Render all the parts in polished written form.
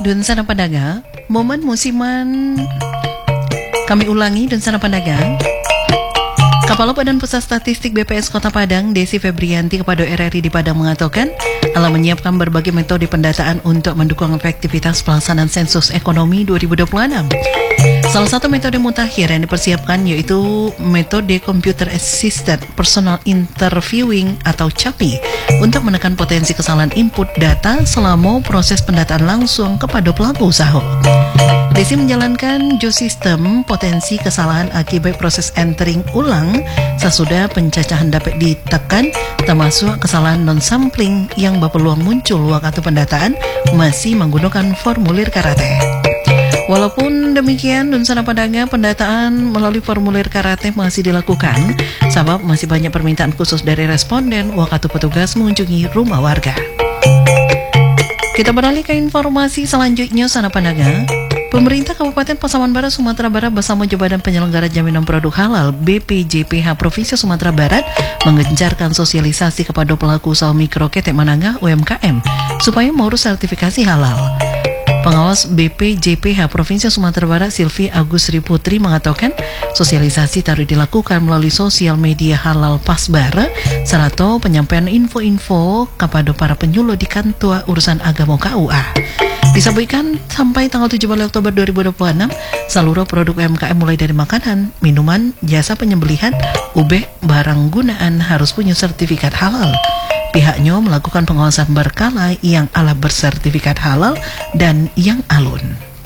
Dunsana Pandaga, momen musiman kami ulangi Dunsana Pandaga. Kepala Badan Pusat Statistik BPS Kota Padang, Desi Febrianti kepada RRI di Padang mengatakan, telah menyiapkan berbagai metode pendataan untuk mendukung efektivitas pelaksanaan sensus ekonomi 2026. Salah satu metode mutakhir yang dipersiapkan yaitu metode Computer Assisted Personal Interviewing atau CAPI untuk menekan potensi kesalahan input data selama proses pendataan langsung kepada pelaku usaha. Desi menjalankan geosistem potensi kesalahan akibat proses entering ulang sesudah pencacahan dapat ditekan, termasuk kesalahan non-sampling yang berpeluang muncul waktu pendataan masih menggunakan formulir karate. Walaupun demikian, Dunsana Pandaga, pendataan melalui formulir karate masih dilakukan, sebab masih banyak permintaan khusus dari responden waktu petugas mengunjungi rumah warga. Kita beralih ke informasi selanjutnya, Sana Pandaga. Pemerintah Kabupaten Pasaman Barat, Sumatera Barat bersama Badan Penyelenggara Jaminan Produk Halal BPJPH Provinsi Sumatera Barat menggencarkan sosialisasi kepada pelaku usaha mikro ketek menengah UMKM supaya mengurus sertifikasi halal. Pengawas BPJPH Provinsi Sumatera Barat Silvi Agusri Putri mengatakan sosialisasi harus dilakukan melalui sosial media halal Pasbar serta penyampaian info-info kepada para penyuluh di Kantor Urusan Agama KUA. Disampaikan sampai tanggal 17 Oktober 2026, seluruh produk UMKM mulai dari makanan, minuman, jasa penyembelihan, ubeh, barang gunaan harus punya sertifikat halal. Pihaknya melakukan pengawasan berkala yang ala bersertifikat halal dan yang alun.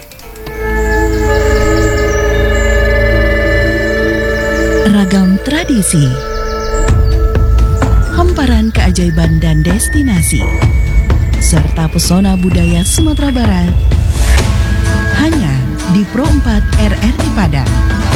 Ragam tradisi, hamparan keajaiban dan destinasi, serta pesona budaya Sumatera Barat hanya di Pro 4 RRI Padang.